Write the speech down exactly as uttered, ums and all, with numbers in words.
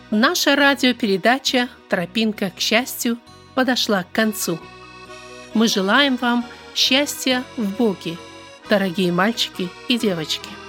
Наша радиопередача «Тропинка к счастью» подошла к концу. Мы желаем вам счастья в Боге, дорогие мальчики и девочки.